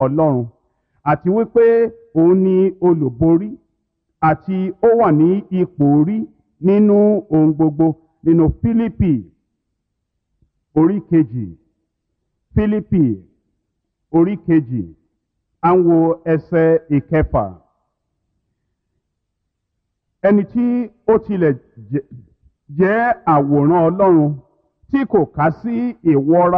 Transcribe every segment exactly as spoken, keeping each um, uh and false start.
Ọlọ́run àti wípé òun ni olùborí àti ó wà ní ipò orí nínú ohun gbogbo nínú Fílípì orí kejì Fílípì orí kejì à ń wo ẹsẹ̀ ìkẹfà. Ẹni tí ó tilẹ̀ jẹ́ àwòrán Ọlọ́run tí kò kà sí ìwọra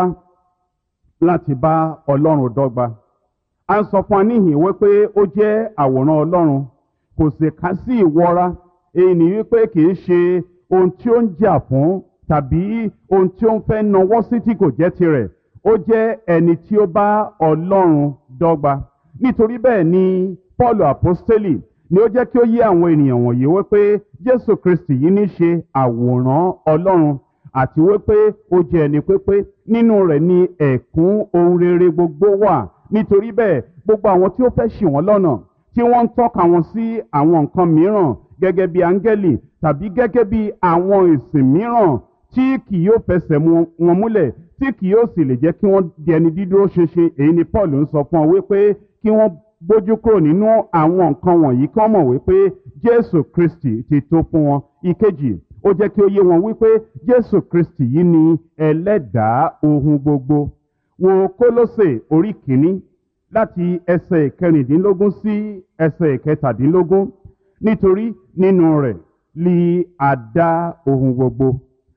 láti bá Ọlọ́run dọ́gba. A ń sọ fún wa níhìn wípé ó jẹ́ àwòrán Ọlọ́run kò sì kà sí ìwọra, èyí ni wípé kì í ṣe ohun tí ó ń jà fún tàbí ohun tí ó ń fẹ́ nawọ́ sí tí kò jẹ́ tirẹ̀. Ó jẹ́ ẹni tí ó bá Ọlọ́run dọ́gba. Nítorí bẹ́ẹ̀ ni Pọ́ọ̀lù àpọ́stélì ni ó jẹ́ kí ó yé àwọn ènìyàn wọ̀nyí wípé Jésù Kristi yìí ní ṣe àwòrán Ọlọ́run àti wípé ó jẹ́ ẹni pípé nínú rẹ̀ ni ẹ̀kún ohun rere gbogbo wà. Nítorí bẹ́ẹ̀ gbogbo àwọn tí ó fẹ́ ṣì wọ́n lọ́nà tí wọ́n ń tọ́ka wọn sí àwọn nǹkan mìíràn gẹ́gẹ́ bí áńgẹ́lì tàbí gẹ́gẹ́ bí àwọn ìsìn mìíràn tí kì yóò fẹsẹ̀ wọn múlẹ̀ tí kì yóò sì lè jẹ́ kí wọ́n di ẹni dídúró ṣinṣin. Èyí ni Paul ń sọ fún ọ wípé kí wọ́n gbójú kúrò nínú àwọn nǹkan wọ̀nyí kí wọ́n mọ̀ wípé Jésù Kristi ti tó fún wọn. Ìkejì, ó jẹ́ kí ó yé wọn wípé Jésù Kristi yìí ni ẹlẹ́dàá ohun gbogbo. Wo Kólósè orí kìíní láti ẹsẹ̀ ìkẹrìndínlógún sí ẹsẹ̀ ìkẹtàdínlógún. Nítorí nínú rẹ̀ li a dá ohun gbogbo.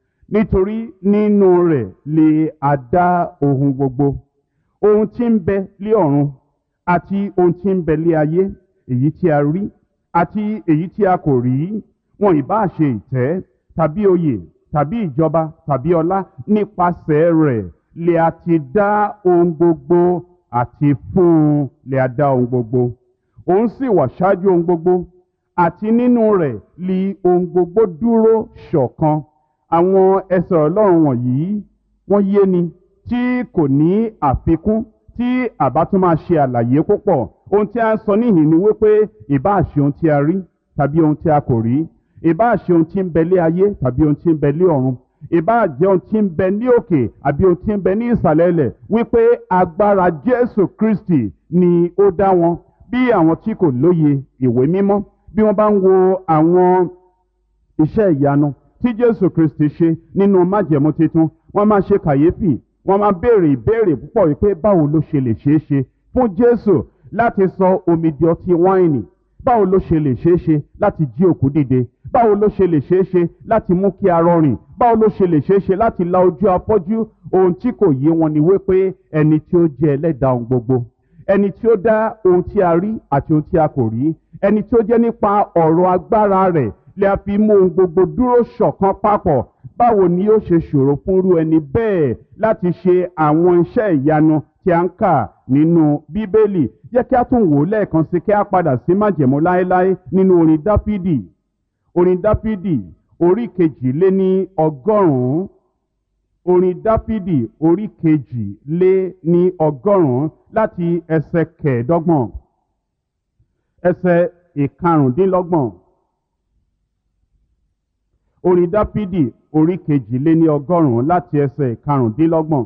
Nítorí nínú rẹ̀ li a dá ohun gbogbo. Ohun tí ń bẹ lé ọ̀run àti ohun tí ń bẹ lé ayé, èyí tí a rí àti èyí tí a kò rí, wọn ìbá ṣe ìtẹ́ tàbí oyè tàbí ìjọba tàbí ọlá, nípasẹ̀ rẹ̀ lè a ti dá ohun gbogbo àti fún un lè a dá ohun gbogbo. Òun sì wà ṣáájú ohun gbogbo àti nínú rẹ̀ li ohun gbogbo dúró ṣọ̀kan. Àwọn ẹsẹ̀ Ọlọ́run wọ̀nyí wọ́n yé ni tí kò ní àfikún tí àbá tún máa ṣe àlàyé púpọ̀. Ohun tí a ń sọ níhìn ni wípé ìbá ṣe ohun tí a rí tàbí ohun tí a kò rí, ìbá ṣe ohun tí ń bẹ lé ayé tàbí ohun tí ń bẹ lé ọ̀run, ìbá jẹ́ ohun tí ń bẹ ní òkè àbí ohun tí ń bẹ ní ìsàlẹ̀ ilẹ̀, wípé agbára Jésù Kristi ni ó dá wọn. Bí àwọn tí kò lóye ìwé mímọ́ bí wọ́n bá ń wo àwọn iṣẹ́ ìyanu tí Jésù Kristi ṣe nínú májẹ̀mú titun, wọ́n máa ṣe kàyéfì, wọ́n máa béèrè ìbéèrè púpọ̀ wípé báwo ló ṣe lè ṣeé ṣe fún Jésù láti sọ omi di ọtí wáìnì? Báwo ló ṣe lè ṣeé ṣe láti jí òkú dìde? Báwo ló ṣe lè ṣeé ṣe láti mú kí arọ rìn? Báwo ló ṣe lè ṣeé ṣe láti la ojú afọ́jú? Ohun tí kò yé wọn ni wípé ẹni tí ó jẹ́ ẹlẹ́dàá ohun gbogbo, ẹni tí ó dá ohun tí a rí àti ohun tí a kò rí, ẹni tí ó jẹ́ nípa ọ̀rọ̀ agbára rẹ̀ lè a fi mú ohun gbogbo dúró ṣọ̀kan papọ̀. Báwo ni ó ṣe ṣòro fúnrú ẹni bẹ́ẹ̀ láti ṣe àwọn iṣẹ́ ìyanu tí a ń kà nínú Bíbélì? Jẹ́ kí a tún wò lẹ́ẹ̀kan sí kí a padà sí májẹ̀mú láéláé nínú orin Dáfídì. Orin Dáfídì orí kejì lé ní ọgọ́rùn-ún. Orin Dáfídì orí kejì lé ní ọgọ́rùn-ún láti ẹsẹ̀ kẹẹ̀ẹ́dọ́gbọ̀n ẹsẹ̀ ìkarùndínlọ́gbọ̀n. Orin Dáfídì orí kejì lé ní ọgọ́rùn-ún láti ẹsẹ̀ ìkarùndínlọ́gbọ̀n.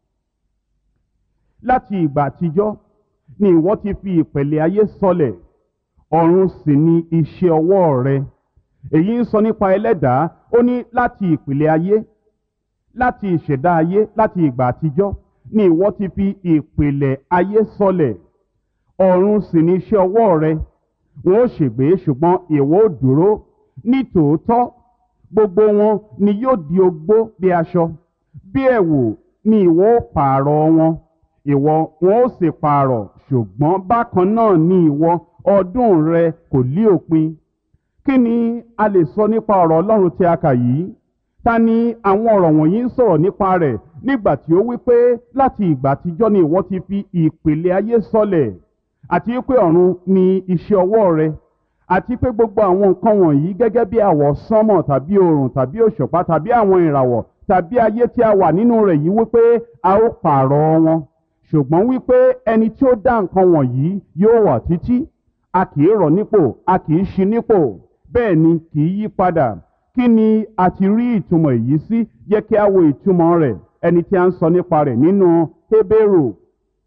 Láti ìgbà àtijọ́ ni ìwọ ti fi ìpẹ̀lẹ̀ ayé sọlẹ̀, ọ̀run sì ni iṣẹ́ ọwọ́ rẹ. Èyí ń sọ nípa ẹlẹ́dàá. Ó ní láti ìpìlẹ̀ ayé, láti ìṣẹ̀dá ayé, láti ìgbà àtijọ́ ni ìwọ ti fi ìpìlẹ̀ ayé sọlẹ̀, ọ̀run sì ni iṣẹ́ ọwọ́ rẹ. Wọn ó ṣègbé ṣùgbọ́n ìwọ ó dúró. Ní tòótọ́ gbogbo wọn ni yóò di ogbó bí aṣọ, bí ẹ̀wù ni ìwọ ó pààrọ̀ wọn. Ìwọ wọn ó sì pààrọ̀, ṣùgbọ́n bákan náà ni ìwọ, ọdún rẹ kò lí òpin. Kí ni a lè sọ nípa ọ̀rọ̀ Ọlọ́run tí a kà yìí? Ta ni àwọn ọ̀rọ̀ wọ̀nyí ń sọ̀rọ̀ nípa rẹ̀ nígbà tí ó wí pé láti ìgbà àtijọ́ ni ìwọ ti fi ìpìlẹ̀ ayé sọlẹ̀, àti pé ọ̀run ni iṣẹ́ ọwọ́ rẹ, àti pé gbogbo àwọn nǹkan wọ̀nyí gẹ́gẹ́ bí àwọsánmọ̀ tàbí oòrùn tàbí òṣùpá tàbí àwọn ìràwọ̀ tàbí ayé tí a wà nínú rẹ̀ yìí wípé a ó pààrọ̀ wọn. Ṣùgbọ́n wípé ẹni tí ó dá nǹkan wọ̀nyí yóò wà títí, a kì í rọ̀ nípò, a kì í ṣí nípò, bẹ́ẹ̀ ni kì í yí padà. Kí ni a ti rí ìtumọ̀ èyí sí? Jẹ́ kí a wo ìtumọ̀ rẹ̀, ẹni tí a ń sọ nípa rẹ̀ nínú Hébérù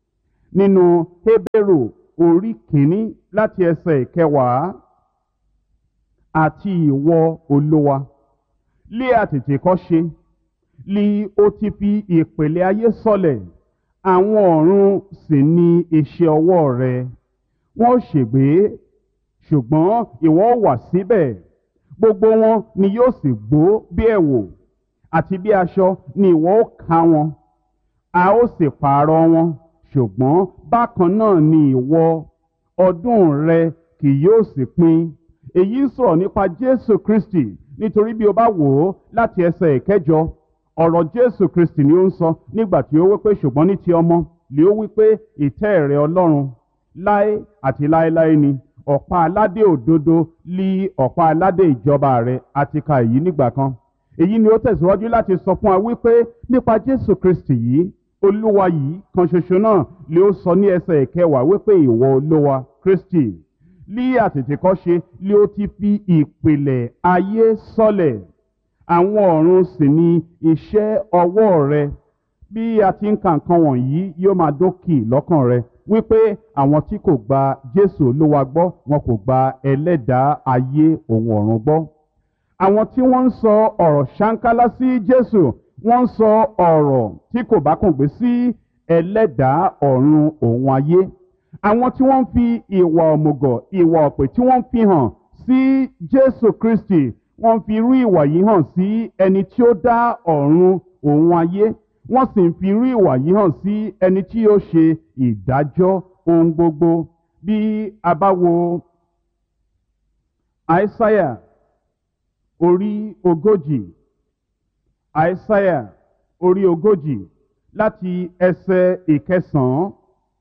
nínú Hébérù orí kìíní láti ẹsẹ̀ ìkẹwàá. Àti ìwọ Olúwa lé àtètèkọ́ṣe li ó ti fi ìpìlẹ̀ ayé sọlẹ̀, àwọn ọ̀run sì ni iṣẹ́ ọwọ́ rẹ. Wọ́n ṣègbé, ṣùgbọ́n ìwọ wà síbẹ̀, gbogbo wọn ni yóò sì gbó bí ẹ̀wù, àti bí aṣọ ni ìwọ ó ká wọn. A ó sì pààrọ̀ wọn, ṣùgbọ́n bákan náà ni ìwọ, ọdún rẹ kì yóò sì pin. Èyí ń sọ̀rọ̀ nípa Jésù Kristi, nítorí bí o bá wò ó láti ẹsẹ̀ ìkẹjọ, ọ̀rọ̀ Jésù Kristi ni ó ń sọ nígbà tí ó wí pé ṣùgbọ́n ní ti ọmọ lè ó wí pé ìtẹ́ rẹ Ọlọ́run láé àti láéláé ni, ọ̀pá aládé òdodo lí ọ̀pá aládé ìjọba rẹ. Àti ka èyí nígbà kan. Èyí ni ó tẹ̀síwájú láti sọ fún wa wípé nípa Jésù Kristi yìí, Olúwa yìí kan ṣoṣo náà lè ó sọ ní ẹsẹ̀ ìkẹwàá wípé ìwọ Olúwa Kristi lí àtètèkọ́ṣe lé ó ti fi ìpìlẹ̀ ayé sọlẹ̀, àwọn ọ̀run sì ni iṣẹ́ ọwọ́ rẹ. Bí a ti ń ka nǹkan wọ̀nyí yóò máa dókì lọ́kàn rẹ wípé àwọn tí kò gba Jésù Olúwa gbọ́, wọn kò gba ẹlẹ́dàá ayé òun ọ̀run gbọ́. Àwọn tí wọ́n ń sọ ọ̀rọ̀ ṣáńkálá sí Jésù, wọ́n ń sọ ọ̀rọ̀ tí kò bá kùn gbé sí ẹlẹ́dàá ọ̀run òun ayé. Àwọn tí wọ́n ń fi ìwà òmùgọ̀, ìwà ọ̀pẹ̀ tí wọ́n ń fi hàn sí Jésù Kristi, wọ́n ń fi irú ìwà yìí hàn sí ẹni tí ó dá ọ̀run òun ayé. Wọ́n sì ń fi irú ìwà yìí hàn sí ẹni tí ó ṣe ìdájọ́ ohun gbogbo. Bí a bá wo Àìsáyà orí ogójì, Àìsáyà orí ogójì láti ẹsẹ̀ ìkẹsàn-án.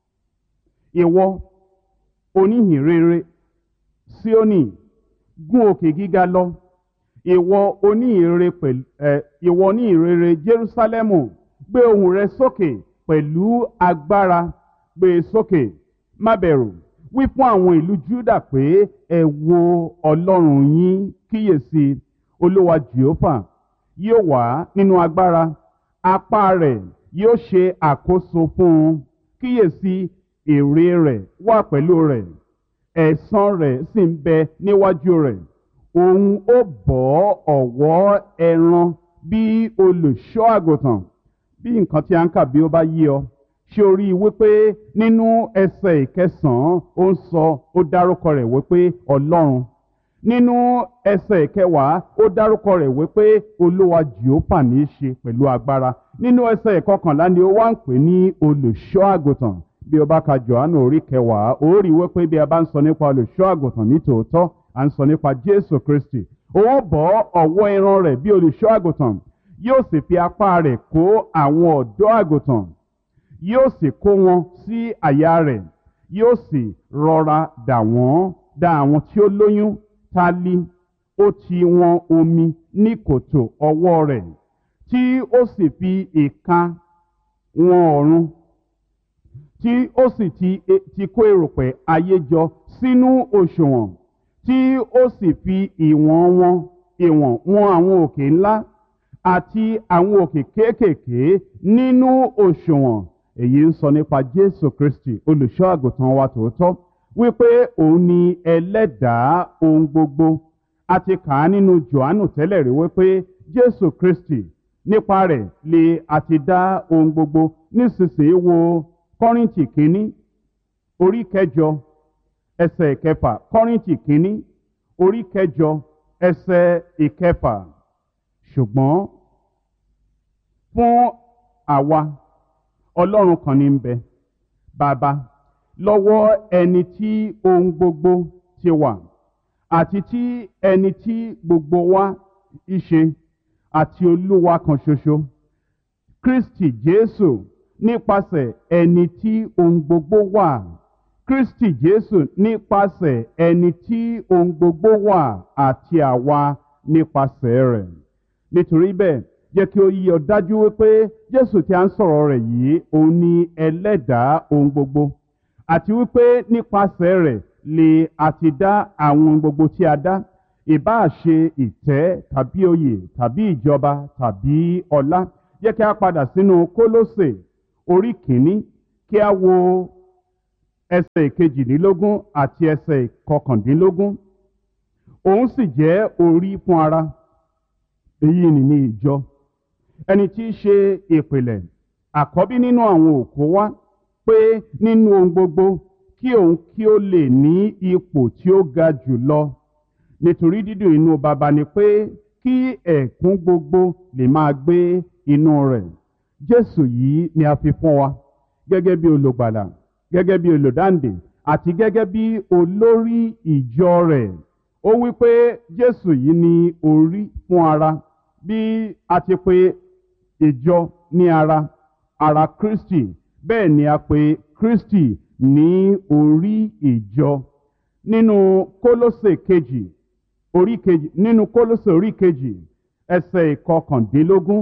Ìwọ oníhìnrere Síónì, gún òkè gíga lọ. Ìwọ oníhìnrere pẹ̀lú ẹ̀ ìwọ oníhìnrere Jerúsálẹ́mù, gbé ohùn rẹ sókè pẹ̀lú agbára, gbé e sókè, má bẹ̀rù. Wí fún àwọn ìlú Júdà pé ẹ wo Ọlọ́run yín, kíyèsí Olúwa Jèhófà yóò wá nínú agbára, apá rẹ̀ yóò ṣe àkóso fún un. Kíyèsí èrè rẹ̀ wà pẹ̀lú rẹ̀, ẹ̀san rẹ̀ sì ń bẹ níwájú rẹ̀. Òun ó bọ́ ọ̀wọ́ ẹran bí olùṣọ́ àgùntàn. Bí nǹkan tí a ń kà bí ó bá yé ọ, ṣé o rí i wípé nínú ẹsẹ̀ ìkẹsàn-án ó ń sọ, ó dárúkọ rẹ̀ wípé Ọlọ́run. Nínú ẹsẹ̀ ìkẹwàá ó dárúkọ rẹ̀ wípé Olúwa Jèhófà ní í ṣe pẹ̀lú agbára. Nínú ẹsẹ̀ ìkọkànlá ni ó wá ń pè ní olùṣọ́ àgùntàn. Bí o bá ka Jòhánù orí kẹwàá, ó rí wípé bí a bá ń sọ nípa olùṣọ́ àgùntàn ní tòótọ́, à ń sọ nípa Jésù Kristi. Ó bọ́ ọ̀wọ́ ẹran rẹ̀ bí olùṣọ́ àgùntàn, yóò sì fi apá rẹ̀ kó àwọn ọ̀dọ́ àgùntàn, yóò sì kó wọn sí àyà rẹ̀, yóò sì rọra dà wọ́n, dà àwọn tí ó lóyún tálí. Ó ti wọn omi ní kòtò ọwọ́ rẹ̀, tí ó sì fi ìka wọn ọ̀run, tí ó sì ti, ti kó erùpẹ̀ ayé jọ sínú òṣùwọ̀n, tí ó sì fi ìwọ̀n wọn ìwọ̀n wọn àwọn òkè ńlá àti àwọn òkè kéékèèké nínú òṣùwọ̀n. Èyí ń sọ nípa Jésù Kristi, olùṣọ́ àgùntàn wa tòótọ́, wípé òun ni ẹlẹ́dàá ohun gbogbo. A ti kà á nínú Jòhánù tẹ́lẹ̀ rí wípé Jésù Kristi, nípa rẹ̀ lè àti dá ohun gbogbo. Nísinsìnyí wo Kọ́ríńtì kínní orí kẹjọ ẹsẹ̀ ìkẹfà. Kọ́ríńtì kínní orí kẹjọ ẹsẹ̀ ìkẹfà. Ṣùgbọ́n fún àwa Ọlọ́run kan ní ń bẹ, Bàbá, lọ́wọ́ ẹni tí ohun gbogbo ti wà, àti tí ẹni tí gbogbo wa í ṣe, àti Olúwa kan ṣoṣo, Kristi Jésù, nípasẹ̀ ẹni tí ohun gbogbo wà. Kristi Jésù nípasẹ̀ ẹni tí ohun gbogbo wà, àti àwa nípasẹ̀ rẹ̀. Nítorí bẹ́ẹ̀, jẹ́ kí ó yé ọ dájú wípé Jésù tí a ń sọ̀rọ̀ rẹ̀ yìí, òun ni ẹlẹ́dàá ohun gbogbo, àti wípé nípasẹ̀ rẹ̀ lè àti dá àwọn ohun gbogbo tí a dá, ìbáà ṣe ìtẹ́ tàbí oyè tàbí ìjọba tàbí ọlá. Jẹ́ kí a padà sínú Kólósè orí kìíní kí a wo ẹsẹ̀ ìkejìdínlógún àti ẹsẹ̀ ìkọkàndínlógún. Òun sì jẹ́ orí fún ara, èyí ni ní ìjọ, ẹni tí í ṣe ìpìlẹ̀ àkọ́bí nínú àwọn òkú wá, pé nínú ohun gbogbo kí òun kí ó lè ní ipò tí ó ga jù lọ. Nítorí dídùn inú baba ni pé kí ẹ̀kún gbogbo lè máa gbé inú rẹ̀. Jésù yìí ni a fi fún wa gẹ́gẹ́ bí olùgbàlà, gẹ́gẹ́ bí olùdáǹdè àti gẹ́gẹ́ bí olórí ìjọ rẹ̀. Ó wí pé Jésù yìí ni orí fún ara, bí a ti pè ìjọ ní ara, ara Kristi, bẹ́ẹ̀ ni a pè Kristi ní orí ìjọ. Nínú Kólósè kejì orí kejì nínú Kólósè orí kejì ẹsẹ̀ ìkọkàndínlógún,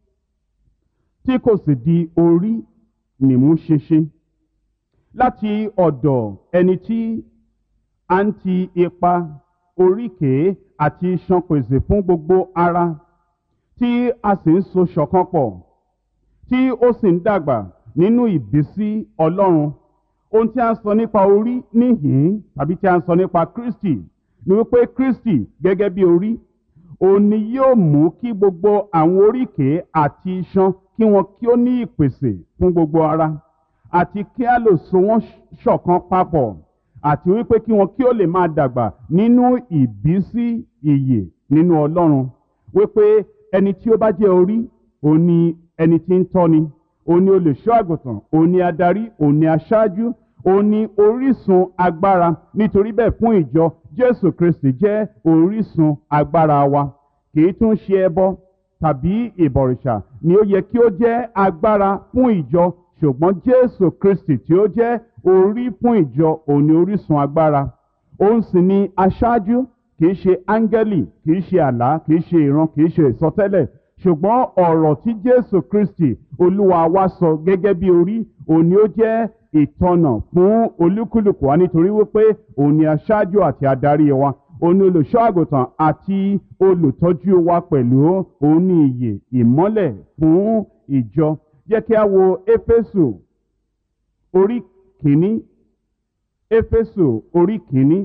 tí kò sì di orí nìmú ṣinṣin láti ọ̀dọ̀ ẹni tí a ń ti ipa oríkèé àti iṣan pèsè fún gbogbo ara, tí a sì ń so ṣọ̀kan pọ̀, tí ó sì ń dàgbà nínú ìbísí Ọlọ́run. Ohun tí a ń sọ nípa orí níhìn tàbí tí a ń sọ nípa Kristi ni wípé Kristi gẹ́gẹ́ bí orí, òun ni yóò mú kí gbogbo àwọn oríkèé àti iṣan kí wọn kí ó ní ìpèsè fún gbogbo ara, àti kí a lè so wọ́n ṣọ̀kan papọ̀, àti wípé kí wọn kí ó lè máa dàgbà nínú ìbísí ìyè nínú Ọlọ́run. Wípé ẹni tí ó bá jẹ́ orí, òun ni ẹni tí ń tọ́ni, òun ni olùṣọ́ àgùntàn, òun ni adarí, òun ni aṣáájú, òun ni orísun agbára. Nítorí bẹ́ẹ̀ fún ìjọ, Jésù Kristi jẹ́ orísun agbára wa. Kìí tún ṣe ẹbọ tàbí ìbọ̀rìṣà ni ó yẹ kí ó jẹ́ agbára fún ìjọ, ṣùgbọ́n Jésù Kristi tí ó jẹ́ orí fún ìjọ, òun ni orísun agbára. Òun sì ni aṣáájú, kìí ṣe áńgẹ́lì, kìí ṣe àlá, kìí ṣe ìran, kìí ṣe ìsọtẹ́lẹ̀, ṣùgbọ́n ọ̀rọ̀ tí Jésù Kristi Olúwa wa sọ gẹ́gẹ́ bí orí, òun ni ó jẹ́ ìtọ́nà fún olúkúlùkù wa, nítorí wípé òun ni aṣáájú àti adarí wa, òun ni olùṣọ́ àgùntàn àti olùtọ́jú wa pẹ̀lú, òun ni ìyè ìmọ́lẹ̀ fún ìjọ. Jẹ́ kí a wo Éfésù orí kìíní, Éfésù orí kìíní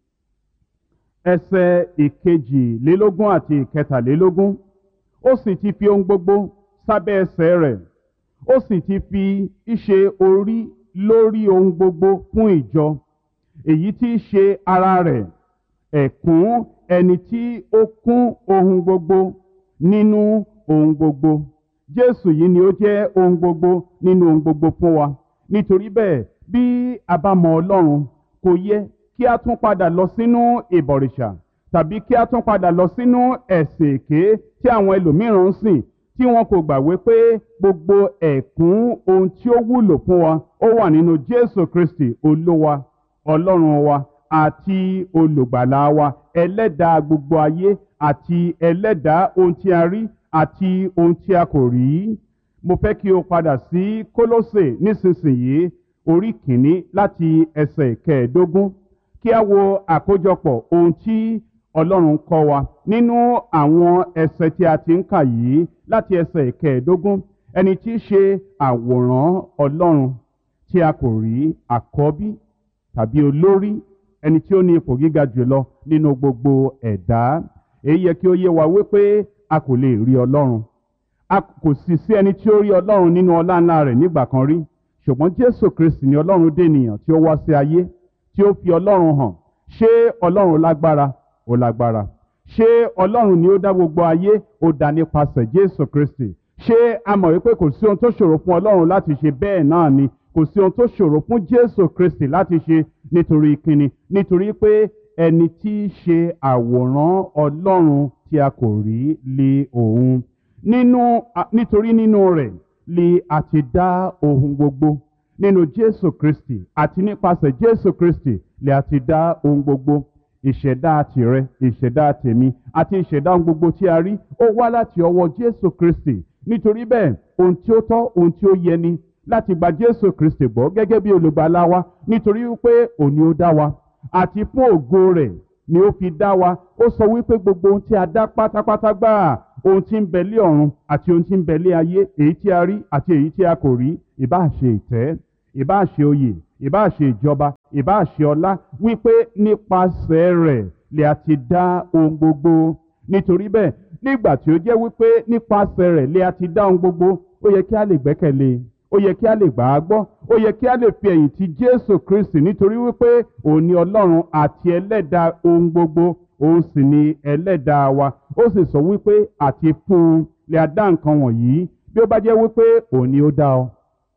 ẹsẹ̀ ìkejìlélógún àti ìkẹtàlélógún. Ó sì ti fi ohun gbogbo sábẹ́ ẹsẹ̀ rẹ̀, ó sì ti fi ìṣe orí lórí ohun gbogbo fún ìjọ, èyí tí í ṣe ara rẹ̀, ẹ̀kún ẹni tí ó kún ohun gbogbo nínú ohun gbogbo. Jésù yìí ni ó jẹ́ ohun gbogbo nínú ohun gbogbo fún wa. Nítorí bẹ́ẹ̀, bí a bá mọ Ọlọ́run, kò yẹ kí a tún padà lọ sínú ìbọ̀rìṣà, tàbí kí a tún padà lọ sínú ẹ̀sìn èké tí àwọn ẹlòmíràn ń sìn, tí wọn kò gbàgbé pé gbogbo ẹ̀kún ohun tí ó wúlò fún wa ó wà nínú Jésù Kristi Olúwa, Ọlọ́run wa àti olùgbàlà wa, ẹlẹ́dàá gbogbo ayé àti ẹlẹ́dàá ohun tí a rí àti ohun tí a kò rí. Mo fẹ́ kí o padà sí Kólósè nísinsìnyí orí kìíní láti ẹsẹ̀ kẹẹ̀ẹ́dógún, kí a wo àkójọpọ̀ ohun tí Ọlọ́run kọ́ wa nínú àwọn ẹsẹ̀ tí a ti ń kà yìí láti ẹsẹ̀ kẹẹ̀ẹ́dógún. Ẹni tí í ṣe àwòrán Ọlọ́run tí a kò rí, àkọ́bí tàbí olórí, ẹni tí ó ní ipò gíga jùlọ nínú gbogbo ẹ̀dá. Èyí yẹ kí ó yé wa wípé a kò lè rí Ọlọ́run. A kò sì sí ẹni tí ó rí Ọlọ́run nínú ọlá ńlá rẹ̀ nígbà kan rí. Ṣùgbọ́n Jésù Kristi ni Ọlọ́run dènìyàn tí ó wá sí ayé, tí ó fi Ọlọ́run hàn. Ṣé Ọlọ́run lágbára? Ó lágbára. Ṣé Ọlọ́run ni ó dá gbogbo ayé? Ó dá nípasẹ̀ Jésù Kristi. Ṣé a mọ̀ wípé kò sí ohun tó ṣòro fún Ọlọ́run láti ṣe? Bẹ́ẹ̀ náà ni kò sí ohun tó ṣòro fún Jésù Kristi láti ṣe. Nítorí kíni? Nítorí pé ẹni tí í ṣe àwòrán Ọlọ́run tí a kò rí lé òun. Nínú nítorí nínú rẹ̀ lè a ti dá ohun gbogbo. Nínú Jésù Kristi àti nípasẹ̀ Jésù Kristi lè a ti dá ohun gbogbo. Ìṣẹ̀dá tìrẹ, ìṣẹ̀dá tèmi àti ìṣẹ̀dá ohun gbogbo tí a rí, ó wá láti ọwọ́ Jésù Kristi. Nítorí bẹ́ẹ̀, ohun tí ó tọ́, ohun tí ó yẹ ni láti gba Jésù Kristi gbọ́ gẹ́gẹ́ bí olùgbàlà wa, nítorí wípé òun ni ó dá wa àti fún ògo rẹ̀ ni ó fi dá wa. Ó sọ wípé gbogbo ohun tí a dá pátápátá gbáà, ohun tí ń bẹ lé ọ̀run àti ohun tí ń bẹ lé ayé, èyí tí a rí àti èyí tí a kò rí, ìbá ṣe ìtẹ́, ìbá ṣe oyè, ìbáà ṣe ìjọba ìbáà ṣe ọlá, wípé nípasẹ̀ rẹ̀ lè a ti dá ohun gbogbo. Nítorí bẹ́ẹ̀, nígbà tí ó jẹ́ wípé nípasẹ̀ rẹ̀ lè a ti dá ohun gbogbo, ó yẹ kí a lè gbẹ́kẹ̀lé, ó yẹ kí a lè gbà á gbọ́, ó yẹ kí a lè fi ẹ̀yìn tì Jésù Kristi, nítorí wípé òun ni Ọlọ́run àti ẹlẹ́dàá ohun gbogbo, òun sì ni ẹlẹ́dàá wa. Ó sì sọ wípé àti fún un lè a dá nǹkan wọ̀nyí, bí ó bá jẹ́ wípé òun ni ó dá ọ,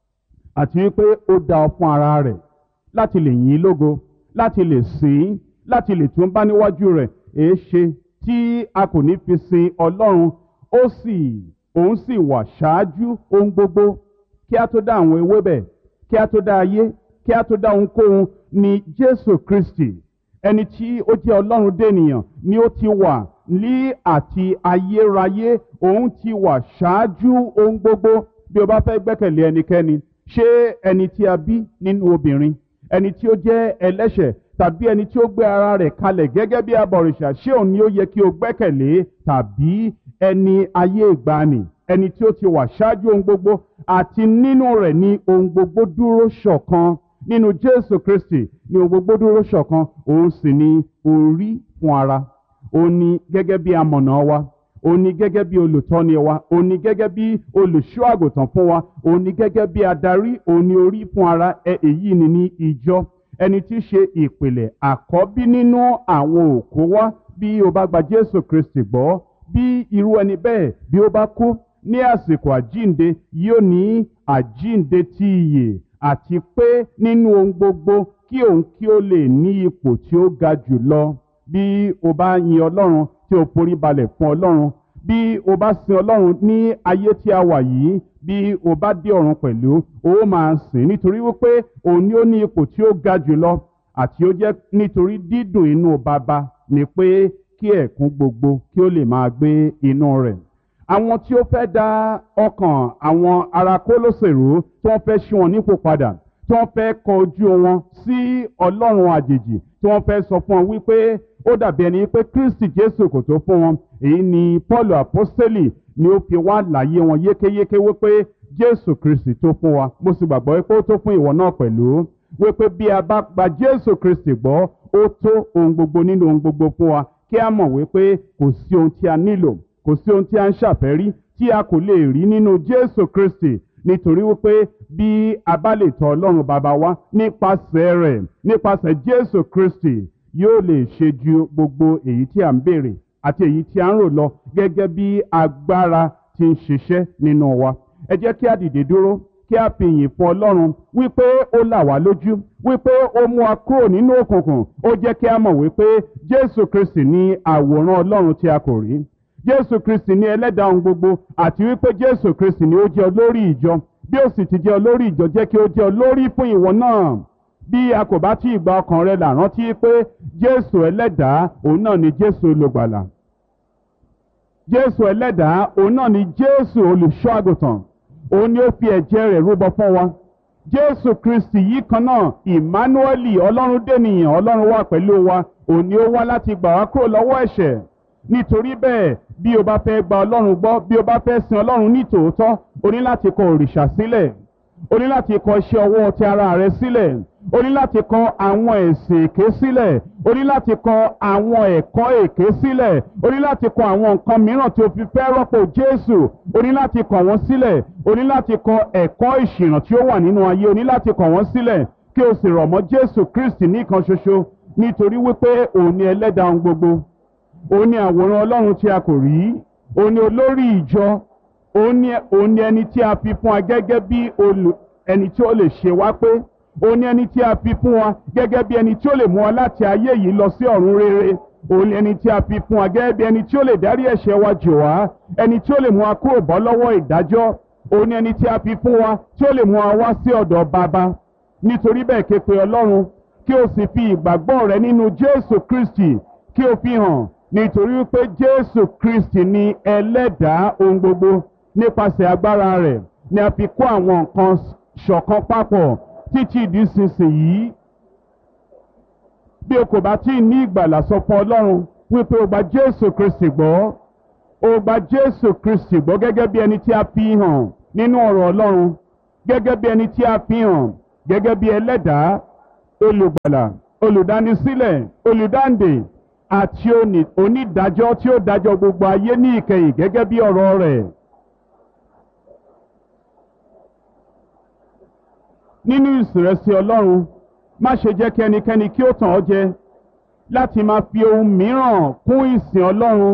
àti wípé ó dá ọ fún ara rẹ̀ láti lè yìn ín lógo, láti lè sìn ín, láti lè tún bá níwájú rẹ̀. èé ṣe tí a kò ní fi sin Ọlọ́run? Ó sì òun sì wà ṣáájú ohun gbogbo. Kí a tó dá àwọn ewébẹ̀, kí a tó dá ayé, kí a tó dá ohunkóhun, ni Jésù Kristi, ẹni tí ó jẹ́ Ọlọ́run dènìyàn, ni ó ti wà ní àti ayérayé. Òun ti wà ṣáájú ohun gbogbo. Bí o bá fẹ́ gbẹ́kẹ̀lé ẹnikẹ́ni, ṣé ẹni tí a bí nínú obìnrin, ẹni tí ó jẹ́ ẹlẹ́ṣẹ̀, tàbí ẹni tí ó gbé ara rẹ̀ kalẹ̀ gẹ́gẹ́ bí abọ̀rìṣà, ṣé òun ni ó yẹ kí o gbẹ́kẹ̀lé? Tàbí ẹni ayé ìgbàanì, ẹni tí ó ti wà ṣáájú ohun gbogbo, àti nínú rẹ̀ ni ohun gbogbo dúró ṣọ̀kan. Nínú Jésù Kristi ni ohun gbogbo dúró ṣọ̀kan. Òun sì ni orí fún ara. Òun ni gẹ́gẹ́ bí amọ̀nà wa, òun ni gẹ́gẹ́ bí olùtọ́ni wa, òun ni gẹ́gẹ́ bí olùṣọ́ àgùntàn fún wa, òun ni gẹ́gẹ́ bí adarí, òun ni orí fún ara. ẹ èyí ni ní ìjọ, ẹni tí í ṣe ìpìlẹ̀ àkọ́bí nínú àwọn òkú wá. Bí o bá gba Jésù Kristi gbọ́, bí irú ẹni bẹ́ẹ̀ bí ó bá kú ní àsìkò àjínde, yóò ní àjínde ti ìyè, àti pé nínú ohun gbogbo kí òun kí ó lè ní ipò tí ó ga jù lọ. Bí o bá yin Ọlọ́run tí o forí balẹ̀ fún Ọlọ́run, bí o bá sin Ọlọ́run ní ayé tí a wà yìí, bí o bá dé ọ̀run pẹ̀lú, o máa sìn, nítorí wípé òun ni ó ní ipò tí ó ga jù lọ. Àti ó jẹ́ nítorí dídùn inú Baba ni pé kí ẹ̀kún gbogbo kí ó lè máa gbé inú rẹ̀. Àwọn tí ó fẹ́ dá ọkàn àwọn ará Kólósèrú, tí wọ́n fẹ́ ṣí wọn nípò padà, tí wọ́n fẹ́ kọ ojú wọn sí Ọlọ́run àjèjì, tí wọ́n fẹ́ sọ fún wọn wípé ó dàbí ẹni pé Kristi Jésù kò tó fún wọn. Èyí ni Pọ́ọ̀lù àpọ́sítélì ni ó fi wá láyé wọn yékéyéké wípé Jésù Kristi tó fún wa. Mo sì gbàgbọ́ wípé ó tó fún ìwọ náà pẹ̀lú. Wípé bí a bá gba Jésù Kristi gbọ́, ó tó ohun gbogbo nínú ohun gbogbo fún wa. Kí a mọ̀ wípé kò sí ohun tí a nílò, kò sí ohun tí a ń ṣàfẹ́rí tí a kò lè rí nínú Jésù Kristi. Nítorí wípé bí a bá lè tọ̀ Ọlọ́run Baba wa nípasẹ̀ rẹ̀, nípasẹ̀ Jésù Kristi, yóò lè ṣe ju gbogbo èyí tí a ń béèrè àti èyí tí a ń rò lọ, gẹ́gẹ́ bí agbára ti ń ṣiṣẹ́ nínú wa. Ẹ jẹ́ kí a dìde dúró, kí a fi ìyìn fún Ọlọ́run wípé ó là wá lójú, wípé ó mú wa kúrò nínú òkùnkùn. Ó jẹ́ kí a mọ̀ wípé Jésù Kristi ní àwòrán Ọlọ́run tí a kò rí. Jésù Kristi ní ẹlẹ́dàá ohun gbogbo, àti wípé Jésù Kristi ni ó jẹ́ olórí ìjọ. Bí ó sì ti jẹ́ olórí ìjọ, jẹ́ kí ó jẹ́ olórí fún ìwọ náà. Bí a kò bá tí ì gba ọkàn rẹ là, rántí pé Jésù ẹlẹ́dàá òun náà ni Jésù olùgbàlà. Jésù ẹlẹ́dàá òun náà ni Jésù olùṣọ́ àgùntàn. Òun ni ó fi ẹ̀jẹ̀ rẹ̀ rúbọ fún wa. Jésù Kristi yìí kan náà, Ìmánúẹ́lì, Ọlọ́run dènìyàn, Ọlọ́run wà pẹ̀lú wa. Òun ni ó wá láti gbà wá kúrò lọ́wọ́ ẹ̀ṣẹ̀. Nítorí bẹ́ẹ̀, bí o bá fẹ́ gba Ọlọ́run gbọ́, bí o bá fẹ́ sin Ọlọ́run ní tòótọ́, o ní láti kọ òrìṣà sílẹ̀. O ní láti kọ iṣẹ́ ọwọ́ ti ara rẹ sílẹ̀. O ní láti kọ àwọn ẹ̀sìn èké sílẹ̀. O ní láti kọ àwọn ẹ̀kọ́ èké sílẹ̀. O ní láti kọ àwọn nǹkan mìíràn tí o fi fẹ́ rọ́pò Jésù. O ní láti kọ wọ́n sílẹ̀. O ní láti kọ ẹ̀kọ́ ìṣìnà tí ó wà nínú ayé. O ní láti kọ wọ́n sílẹ̀ kí o sì rọ̀ mọ́ Jésù Kristi nìkan ṣoṣo. Nítorí wípé òun ni ẹlẹ́dàá ohun gbogbo. Òun ni àwòrán Ọlọ́run tí a kò rí. Òun ni olórí ìjọ. Òun ni òun ni ẹni tí a fi fún wa gẹ́gẹ́ bí olù ẹni tí ó lè ṣe wá pé. Òun ni ẹni tí a fi fún wa gẹ́gẹ́ bí ẹni tí ó lè mú wa láti ayé yìí lọ sí ọ̀run rere. Òun ni ẹni tí a fi fún wa gẹ́gẹ́ bí ẹni tí ó lè dárí ẹ̀ṣẹ̀ wa jì wá. Ẹni tí ó lè mú wa kúrò bọ́ lọ́wọ́ ìdájọ́. Òun ni ẹni tí a fi fún wa tí ó lè mú wa wá sí ọ̀dọ̀ Baba. Nítorí bẹ́ẹ̀, ké pe Ọlọ́run kí o sì fi ìgbàgbọ́ rẹ nínú Jésù Kristi kí o fi hàn. Nítorí wípé Jésù Kristi ni ẹlẹ́dàá ohun gbogbo. Nípasẹ̀ agbára rẹ̀ ni a fi kó àwọn nǹkan ṣọ̀kan papọ̀ títí di ìsinsìnyí. Bí o kò bá tí ì ní ìgbàlà, sọ fún Ọlọ́run wípé o gba Jésù Kristi gbọ́. O gba Jésù Kristi gbọ́ gẹ́gẹ́ bí ẹni tí a fi hàn nínú ọ̀rọ̀ Ọlọ́run, gẹ́gẹ́ bí ẹni tí a fi hàn gẹ́gẹ́ bí ẹlẹ́dàá, olùgbàlà, olùdánisílẹ̀, olùdáǹdè àti oní- onídàájọ́ tí ó dájọ́ gbogbo ayé ní ìkẹyìn gẹ́gẹ́ bí ọ̀rọ̀ rẹ̀. Nínú ìsìnrẹsì Ọlọ́run, má ṣe jẹ́ kí ẹnikẹ́ni kí ó tàn ọ́ jẹ láti máa fi ohun mìíràn kún ìsìn Ọlọ́run.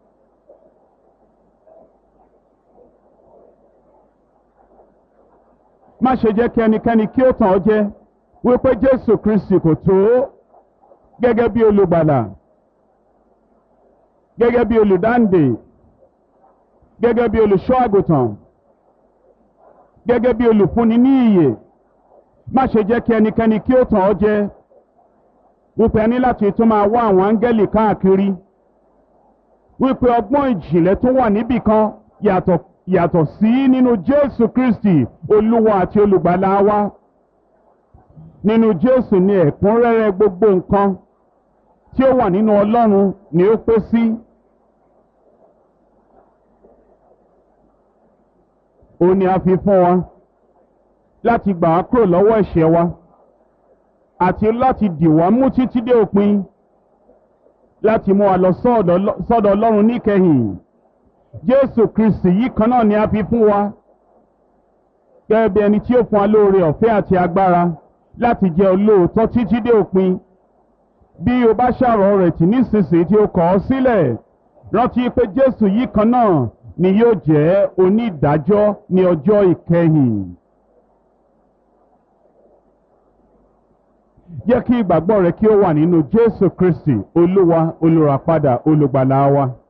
Má ṣe jẹ́ kí ẹnikẹ́ni kí ó tàn ọ́ jẹ wípé Jésù Kristi kò tó gẹ́gẹ́ bí olùgbàlà, gẹ́gẹ́ bí olùdáǹdè, gẹ́gẹ́ bí olùṣọ́ àgùntàn, gẹ́gẹ́ bí olùfúnni ní ìyè. Má ṣe jẹ́ kí ẹnikẹ́ni kí ó tàn ọ́ jẹ wípé a ní láti tún máa wá àwọn áńgẹ́lì káàkiri, wípé ọgbọ́n ìjìnlẹ̀ tó wà níbì kan yàtọ̀ yàtọ̀ sí nínú Jésù Kristi Olúwa àti olùgbàlà wa. Nínú Jésù ni ẹ̀kúnrẹ́rẹ́ gbogbo nǹkan tí ó wà nínú Ọlọ́run ni ó pé sí. Ó ní a fi fún wa láti gbà wá kúrò lọ́wọ́ ẹ̀ṣẹ̀ wa àti láti dì wá mú títí dé òpin, láti mú wa lọ sọ́dọ̀ sọ́dọ̀ Ọlọ́run níkẹyìn. Jésù Kristi yìí kan náà ni a fi fún wa gẹ́gẹ́ bí ẹni tí ó fún wa lóore ọ̀fẹ́ àti agbára láti jẹ́ olóòótọ́ títí dé òpin. Bí o bá ṣàrọ̀ rẹ̀ tì nísinsìnyí tí o kọ̀ ọ́ sílẹ̀, rántí pé Jésù yìí kan náà ni yóò jẹ́ onídàájọ́ ní ọjọ́ ìkẹyìn. Jẹ́ kí ìgbàgbọ́ rẹ kí ó wà nínú Jésù Kristi, Olúwa, olùràpadà, olùgbàlà wa.